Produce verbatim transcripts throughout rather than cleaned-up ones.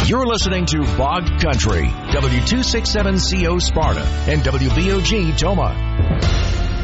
You're listening to Bog Country, W two sixty-seven C O Sparta and W B O G Toma.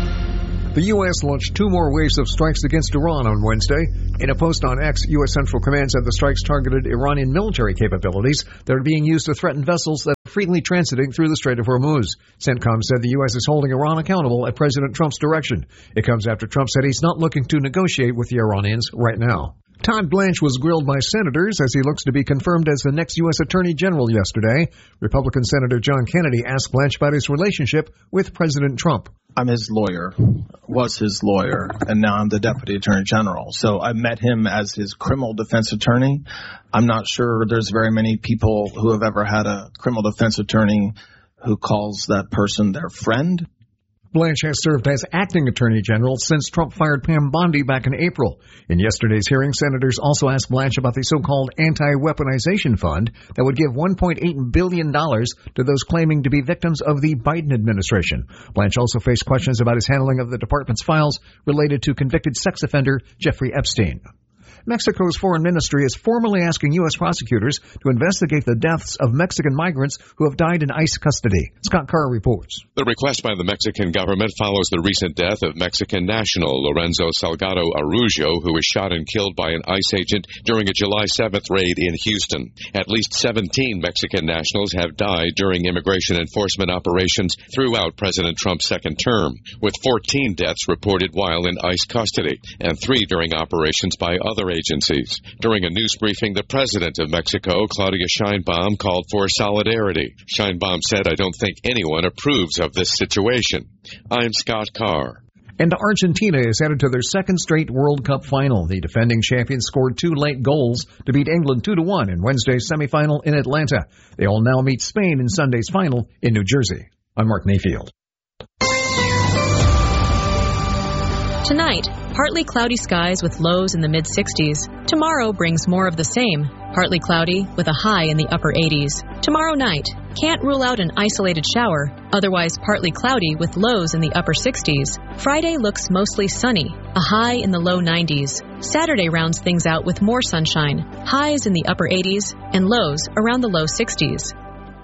The U S launched two more waves of strikes against Iran on Wednesday. In a post on X, U S Central Command said the strikes targeted Iranian military capabilities that are being used to threaten vessels that are freely transiting through the Strait of Hormuz. CENTCOM said the U S is holding Iran accountable at President Trump's direction. It comes after Trump said he's not looking to negotiate with the Iranians right now. Todd Blanche was grilled by senators as he looks to be confirmed as the next U S Attorney General yesterday. Republican Senator John Kennedy asked Blanche about his relationship with President Trump. I'm his lawyer, was his lawyer, and now I'm the Deputy Attorney General. So I met him as his criminal defense attorney. I'm not sure there's very many people who have ever had a criminal defense attorney who calls that person their friend. Blanche has served as acting Attorney General since Trump fired Pam Bondi back in April. In yesterday's hearing, senators also asked Blanche about the so-called anti-weaponization fund that would give one point eight billion dollars to those claiming to be victims of the Biden administration. Blanche also faced questions about his handling of the department's files related to convicted sex offender Jeffrey Epstein. Mexico's foreign ministry is formally asking U S prosecutors to investigate the deaths of Mexican migrants who have died in ICE custody. Scott Carr reports. The request by the Mexican government follows the recent death of Mexican national Lorenzo Salgado Araujo, who was shot and killed by an ICE agent during a July seventh raid in Houston. At least seventeen Mexican nationals have died during immigration enforcement operations throughout President Trump's second term, with fourteen deaths reported while in ICE custody and three during operations by other agencies. During a news briefing, the president of Mexico, Claudia Sheinbaum, called for solidarity. Sheinbaum said, "I don't think anyone approves of this situation." I'm Scott Carr. And Argentina is headed to their second straight World Cup final. The defending champions scored two late goals to beat England two to one in Wednesday's semifinal in Atlanta. They will now meet Spain in Sunday's final in New Jersey. I'm Mark Mayfield. Tonight, partly cloudy skies with lows in the mid sixties. Tomorrow brings more of the same. Partly cloudy with a high in the upper eighties. Tomorrow night, can't rule out an isolated shower. Otherwise partly cloudy with lows in the upper sixties. Friday looks mostly sunny, a high in the low nineties. Saturday rounds things out with more sunshine, highs in the upper eighties and lows around the low sixties.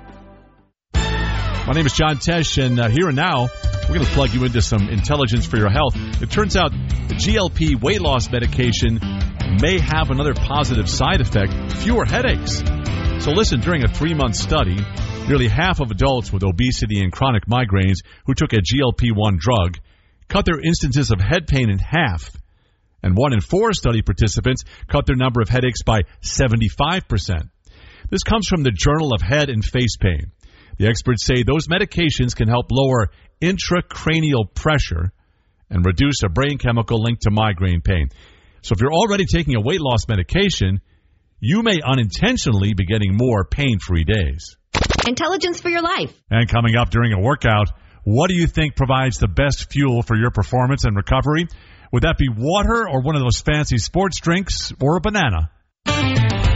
My name is John Tesh, and uh, here and now, we're going to plug you into some intelligence for your health. It turns out the G L P weight loss medication may have another positive side effect, fewer headaches. So listen, during a three-month study, nearly half of adults with obesity and chronic migraines who took a G L P one drug cut their instances of head pain in half. And one in four study participants cut their number of headaches by seventy-five percent. This comes from the Journal of Head and Face Pain. The experts say those medications can help lower intracranial pressure and reduce a brain chemical linked to migraine pain. So if you're already taking a weight loss medication, you may unintentionally be getting more pain-free days. Intelligence for your life. And coming up during a workout, what do you think provides the best fuel for your performance and recovery? Would that be water or one of those fancy sports drinks or a banana?